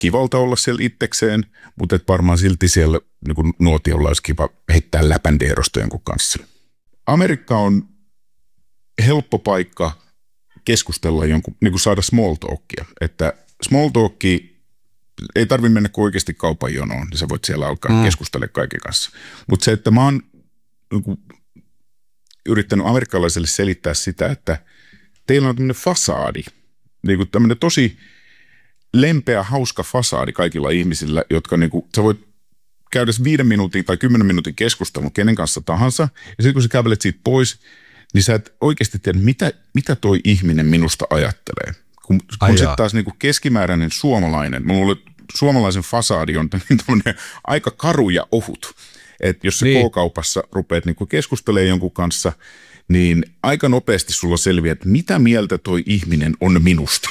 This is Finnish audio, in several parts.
kivalta olla siellä itsekseen, mutta et varmaan silti siellä niin kuin nuotiolla olisi kiva heittää läpändeerosta jonkun kanssa. Amerikka on helppo paikka keskustella jonkun, niin kuin saada small talkia. Että small talkia ei tarvitse mennä kuin oikeasti kaupan jonoon, niin sä voit siellä alkaa keskustella kaiken kanssa. Mutta se, että mä oon niin kuin yrittänyt amerikkalaisille selittää sitä, että teillä on tämmöinen fasaadi, niin kuin tämmöinen tosi lempeä, hauska fasaadi kaikilla ihmisillä, jotka niin kuin, sä voit käydä 5 minuutin tai 10 minuutin keskustelun kenen kanssa tahansa, ja sitten kun sä kävelet siitä pois, niin sä et oikeasti tiedä, mitä toi ihminen minusta ajattelee. Kun sitten taas niin kuin keskimääräinen suomalainen, mulla luulen, suomalaisen fasaadi on tämmöinen aika karu ja ohut. Että jos sä K-kaupassa rupeat niin kuin keskustelemaan jonkun kanssa, niin aika nopeasti sulla selviää, että mitä mieltä toi ihminen on minusta.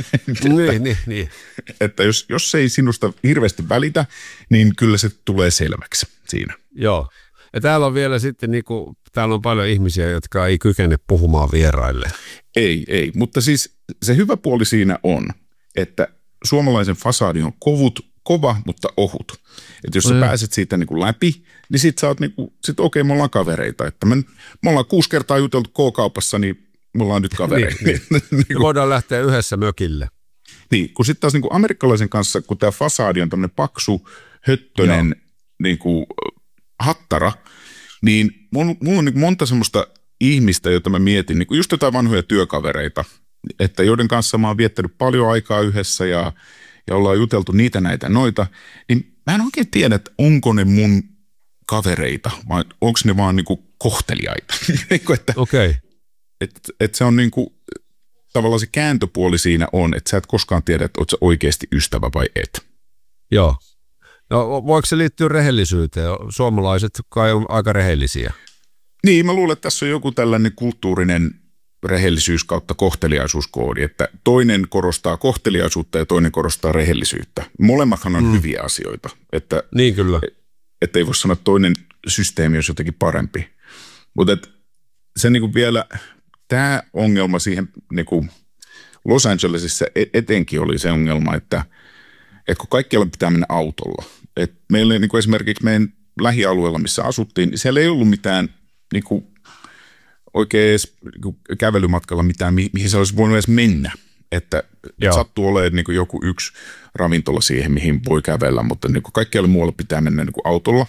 Niin. Että jos ei sinusta hirveästi välitä, niin kyllä se tulee selväksi siinä. Joo. Ja täällä on vielä sitten, niin kuin, täällä on paljon ihmisiä, jotka ei kykene puhumaan vieraille. Ei. Mutta siis se hyvä puoli siinä on, että suomalaisen fasadi on kova, mutta ohut. Että jos sä pääset siitä niin kuin läpi, niin sit sä oot niin kuin, okei, me ollaan kavereita. Että me ollaan 6 kertaa juteltu K-kaupassa, niin me ollaan nyt kavereita. Niin. Me voidaan lähteä yhdessä mökille. Niin, kun sitten taas niin kuin amerikkalaisen kanssa, kun tämä fasadi on tämmöinen paksu, höttönen niin kuin hattara, niin mulla on niin monta semmoista ihmistä, jota mä mietin, niin kuin just jotain vanhoja työkavereita, että joiden kanssa mä oon viettänyt paljon aikaa yhdessä ja ollaan juteltu niitä, näitä, noita, niin mä en oikein tiedä, että onko ne mun kavereita vai onko ne vaan niin kuin kohteliaita. Okei. Että se on niin kuin, tavallaan se kääntöpuoli siinä on, että sä et koskaan tiedä, että oot sä oikeasti ystävä vai et. Joo. No voiko se liittyä rehellisyyteen? Suomalaiset kai on aika rehellisiä. Niin, mä luulen, että tässä on joku tällainen kulttuurinen rehellisyys kautta kohteliaisuuskoodi, että toinen korostaa kohteliaisuutta ja toinen korostaa rehellisyyttä. Molemmathan on hyviä asioita. Että, niin kyllä. Että ei voi sanoa, että toinen systeemi olisi jotenkin parempi. Mutta se niinku vielä, tämä ongelma siihen niinku Los Angelesissa etenkin oli se ongelma, että kun kaikkialla pitää mennä autolla. Et meillä niinku esimerkiksi meidän lähialueella, missä asuttiin, niin siellä ei ollut mitään niinku oikein niinku kävelymatkalla mitään, mihin se olisi voinut edes mennä. Että sattuu olemaan niinku joku yksi ravintola siihen, mihin voi kävellä, mutta niinku kaikkialla muualla pitää mennä niinku autolla.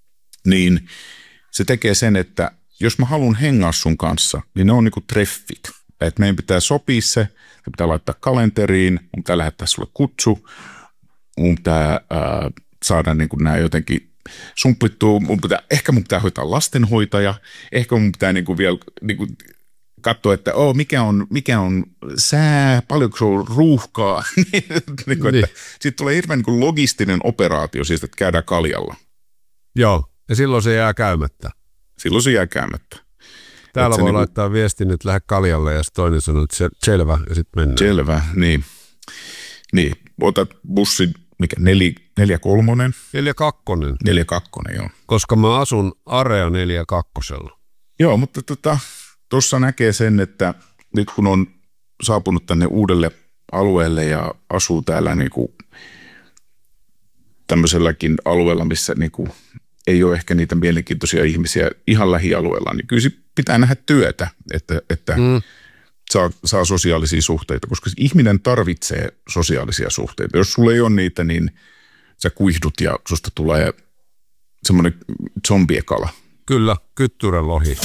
Niin se tekee sen, että jos mä haluan hengaa sun kanssa, niin ne on niinku treffit. Että meidän pitää sopia se pitää laittaa kalenteriin, mun pitää lähettää sulle kutsu, mun pitää saada niin kuin nämä jotenkin sumplittua, ehkä mun pitää hoitaa lastenhoitaja, ehkä mun pitää niin kuin vielä niin kuin katsoa, että mikä on sää, paljonko se on ruuhkaa. Sitten tulee hirveän niin kuin logistinen operaatio siitä, että käydään kaljalla. Joo, ja silloin se jää käymättä. Täällä voi niinku laittaa viestin, että lähde kaljalle ja toinen sanoo, että selvä ja sitten mennään. Selvä, niin. Otat bussin, mikä 4-3? 4-2, joo. Koska mä asun Area 4-2. Joo, mutta tuossa näkee sen, että nyt kun on saapunut tänne uudelle alueelle ja asuu täällä niinku tämmöiselläkin alueella, missä niinku ei ole ehkä niitä mielenkiintoisia ihmisiä ihan lähialueella, niin kyllä pitää nähdä työtä, että saa sosiaalisia suhteita, koska ihminen tarvitsee sosiaalisia suhteita. Jos sulla ei ole niitä, niin sä kuihdut ja susta tulee semmoinen zombiekala. Kyllä, kyttyrälohi.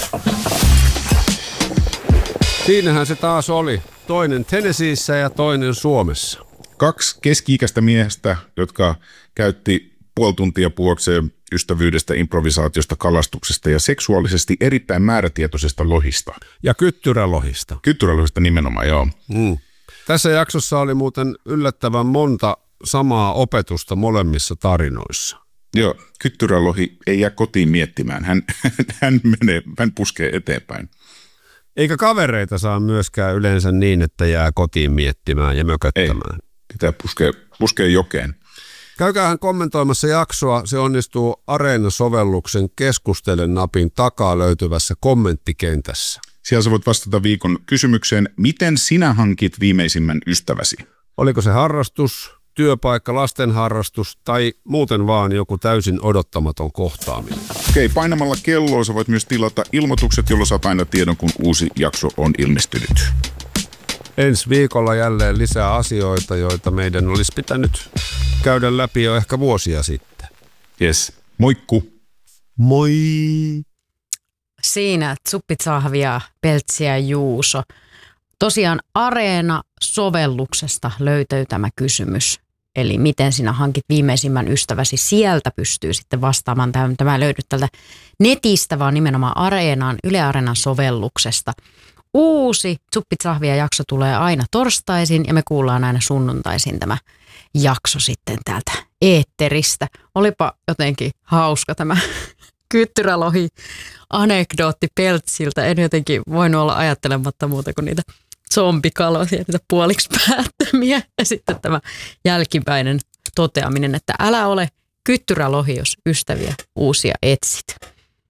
Siinähän se taas oli. Toinen Tennesseeissä ja toinen Suomessa. 2 keski-ikäistä miestä, jotka käytti puoli tuntia puhuakseen ystävyydestä, improvisaatiosta, kalastuksesta ja seksuaalisesti erittäin määrätietoisesta lohista. Ja kyttyrälohista. Kyttyrälohista nimenomaan, joo. Tässä jaksossa oli muuten yllättävän monta samaa opetusta molemmissa tarinoissa. Joo, kyttyrälohi ei jää kotiin miettimään. Hän puskee eteenpäin. Eikä kavereita saa myöskään yleensä niin, että jää kotiin miettimään ja mököttämään. Ei, pitää puskea jokeen. Käykäähän kommentoimassa jaksoa, se onnistuu Areena-sovelluksen keskustele-napin takaa löytyvässä kommenttikentässä. Siellä sä voit vastata viikon kysymykseen, miten sinä hankit viimeisimmän ystäväsi? Oliko se harrastus, työpaikka, lastenharrastus tai muuten vaan joku täysin odottamaton kohtaaminen. Okei, painamalla kelloa sä voit myös tilata ilmoitukset, jolloin saat aina tiedon, kun uusi jakso on ilmestynyt. Ensi viikolla jälleen lisää asioita, joita meidän olisi pitänyt käydä läpi jo ehkä vuosia sitten. Yes. Moikku! Moi! Siinä Tsuppitsahvia, Peltsi ja Juuso. Tosiaan Areena-sovelluksesta löytyy tämä kysymys. Eli miten sinä hankit viimeisimmän ystäväsi, sieltä pystyy sitten vastaamaan. Tämä löydyt tältä netistä, vaan nimenomaan Yle Areenan sovelluksesta. Uusi Tsuppitsahvia jakso tulee aina torstaisin ja me kuullaan aina sunnuntaisin tämä jakso sitten täältä eetteristä. Olipa jotenkin hauska tämä kyttyrälohi anekdootti Peltsiltä. En jotenkin voinut olla ajattelematta muuta kuin niitä zombikaloja, niitä puoliksi päättömiä. Ja sitten tämä jälkimmäinen toteaminen, että älä ole kyttyrälohi, jos ystäviä uusia etsit.